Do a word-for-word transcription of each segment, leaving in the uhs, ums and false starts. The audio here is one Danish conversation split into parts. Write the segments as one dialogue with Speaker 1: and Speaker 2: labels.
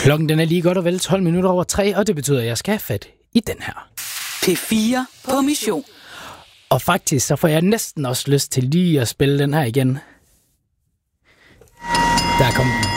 Speaker 1: Klokken den er lige godt og vel tolv minutter over tre, og det betyder, at jeg skal have fat i den her.
Speaker 2: P fire på mission.
Speaker 1: Og faktisk så får jeg næsten også lyst til lige at spille den her igen. Der kom den.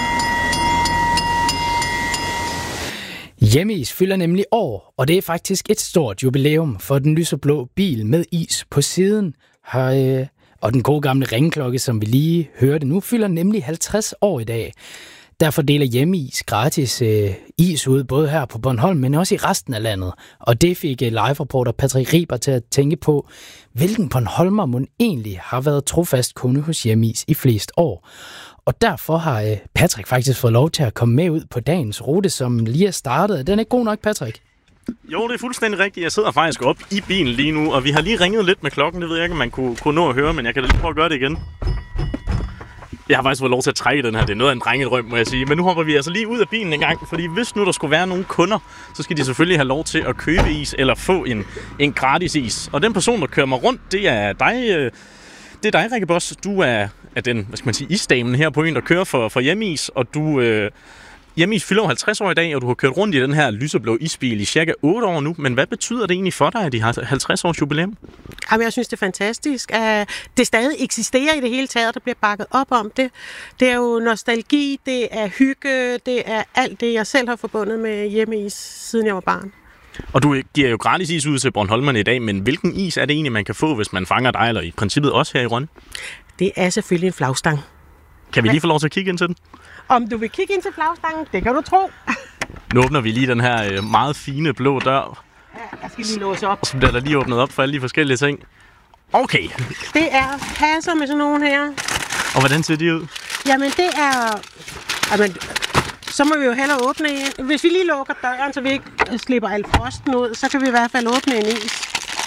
Speaker 1: Hjemmeis fylder nemlig år, og det er faktisk et stort jubilæum for den lyseblå bil med is på siden. Har, øh, og den gode gamle ringklokke, som vi lige hørte nu, fylder nemlig halvtreds år i dag. Derfor deler Hjemmeis gratis øh, is ud, både her på Bornholm, men også i resten af landet. Og det fik øh, live-reporter Patrick Riber til at tænke på, hvilken Bornholmer mon egentlig har været trofast kunde hos Hjemmeis i flest år. Og derfor har øh, Patrick faktisk fået lov til at komme med ud på dagens rute, som lige er startet. Den er ikke god nok, Patrick?
Speaker 3: Jo, det er fuldstændig rigtigt. Jeg sidder faktisk op i bilen lige nu, og vi har lige ringet lidt med klokken. Det ved jeg ikke, om man kunne, kunne nå at høre, men jeg kan da lige prøve at gøre det igen. Jeg har faktisk fået lov til at trække den her. Det er noget af en drengedrøm, må jeg sige. Men nu hopper vi altså lige ud af bilen en gang, fordi hvis nu der skulle være nogle kunder, så skal de selvfølgelig have lov til at købe is eller få en, en gratis is. Og den person, der kører mig rundt, det er dig, det er dig, Rikke Boss. Du er, er den, hvad skal man sige, isdamen her på øen, der kører for, for Hjemmeis, og du... Øh, Hjemmeis fylder halvtreds år i dag, og du har kørt rundt i den her lyseblå isbil i cirka otte år nu. Men hvad betyder det egentlig for dig, at de har halvtreds års jubilæum?
Speaker 4: Jamen, jeg synes, det er fantastisk, at det stadig eksisterer i det hele taget, der bliver bakket op om det. Det er jo nostalgi, det er hygge, det er alt det, jeg selv har forbundet med Hjemmeis, siden jeg var barn.
Speaker 3: Og du giver jo gratis is ud til Bornholmerne i dag, men hvilken is er det egentlig, man kan få, hvis man fanger dig, eller i princippet også her i Rønne?
Speaker 4: Det er selvfølgelig en flagstang.
Speaker 3: Kan vi lige få lov til at kigge ind til den?
Speaker 4: Om du vil kigge ind til flagstangen, det kan du tro.
Speaker 3: Nu åbner vi lige den her meget fine blå dør.
Speaker 4: Ja, jeg skal lige låse op.
Speaker 3: Og så bliver der lige åbnet op for alle de forskellige ting. Okay.
Speaker 4: Det er kasser med sådan nogle her.
Speaker 3: Og hvordan ser de ud?
Speaker 4: Jamen det er... Jamen, så må vi jo hellere åbne en. Hvis vi lige lukker døren, så vi ikke slipper al frosten ud, så kan vi i hvert fald åbne en is.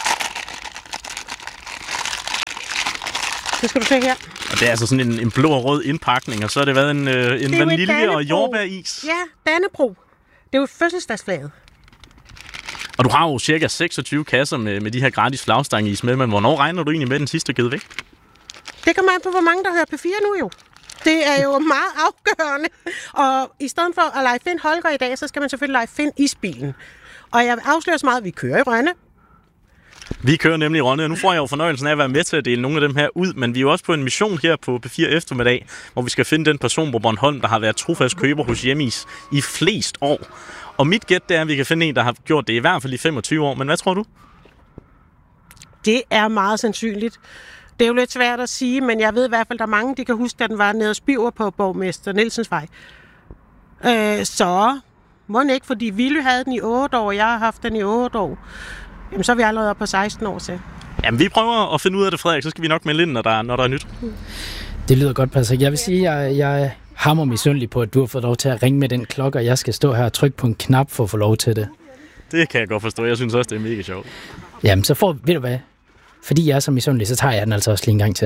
Speaker 4: Det skal du se her.
Speaker 3: Og det er altså sådan en, en blå og rød indpakning, og så har det været en, øh, en vanilje- og jordbæris.
Speaker 4: Ja, Dannebrog. Det er jo fødselsdagsflaget.
Speaker 3: Og du har jo cirka seksogtyve kasser med, med de her gratis flagstangis med, men hvornår regner du egentlig med den sidste givet væk?
Speaker 4: Det kommer an på, hvor mange der hører P fire nu jo. Det er jo meget afgørende. Og i stedet for at lege Finn Holger i dag, så skal man selvfølgelig lege Finn isbilen. Og jeg afslører så meget, at vi kører i Rønne.
Speaker 3: Vi kører nemlig i Rønne, og nu får jeg jo fornøjelsen af at være med til at dele nogle af dem her ud, men vi er jo også på en mission her på P fire eftermiddag, hvor vi skal finde den person på Bornholm, der har været trofast køber hos Hjemmeis i flest år. Og mit gæt det er, at vi kan finde en, der har gjort det i hvert fald i femogtyve år, men hvad tror du?
Speaker 4: Det er meget sandsynligt. Det er jo lidt svært at sige, men jeg ved i hvert fald, der er mange, de kan huske, at den var nede og spiver på Borgmester Nielsens Vej. Øh, så må den ikke, fordi Willy havde den i otte år, og jeg har haft den i otte år. Jamen, så er vi allerede oppe på seksten år til.
Speaker 3: Jamen, vi prøver at finde ud af det, Frederik. Så skal vi nok melde ind, når der, når der er nyt.
Speaker 1: Det lyder godt, Patrick. Jeg vil sige, at jeg, jeg hammer misundelig på, at du har fået lov til at ringe med den klokke, og jeg skal stå her og trykke på en knap for at få lov til det.
Speaker 3: Det kan jeg godt forstå. Jeg synes også, det er mega sjovt.
Speaker 1: Jamen, så får, ved du hvad? Fordi jeg er så misundelig, så tager jeg den altså også lige en gang til.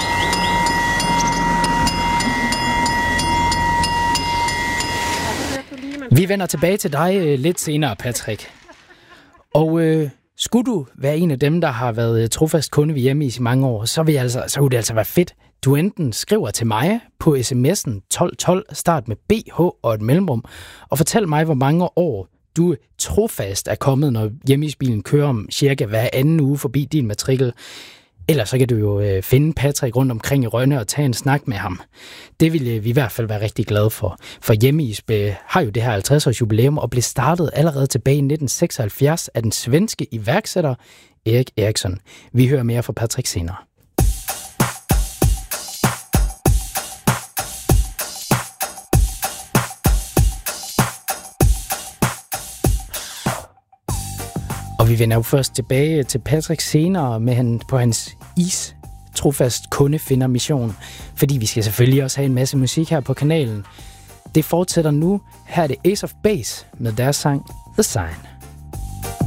Speaker 1: Vi vender tilbage til dig øh, lidt senere, Patrick. Og øh, skulle du være en af dem, der har været trofast kunde ved Hjemmeis i mange år, så, vil altså, så kunne det altså være fedt. Du enten skriver til mig på sms'en tolv tolv, start med B H og et mellemrum, og fortæl mig, hvor mange år du trofast er kommet, når Hjemmeisbilen kører om cirka hver anden uge forbi din matrikel. Ellers så kan du jo øh, finde Patrick rundt omkring i Rønne og tage en snak med ham. Det ville vi i hvert fald være rigtig glade for. For Hjemmeis har jo det her halvtreds års jubilæum og blev startet allerede tilbage i nitten seksoghalvfjerds af den svenske iværksætter Erik Eriksson. Vi hører mere fra Patrick senere. Og vi vender jo først tilbage til Patrick senere med han, på hans is trofast kundefinder mission, fordi vi skal selvfølgelig også have en masse musik her på kanalen. Det fortsætter nu. Her er det Ace of Base med deres sang The Sign.